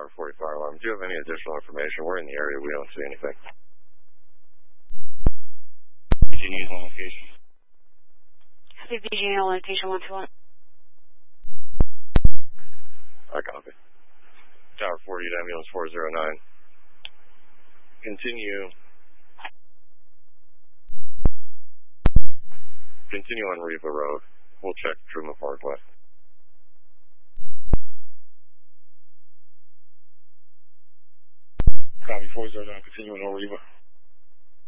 Tower 40 fire alarm. Do you have any additional information? We're in the area. We don't see anything. PG news on location. Copy PG on location 121. I copy. Tower 40 to ambulance 409. Continue on Riva Road. We'll check Truman Parkway. Copy 409, continuing on Riva.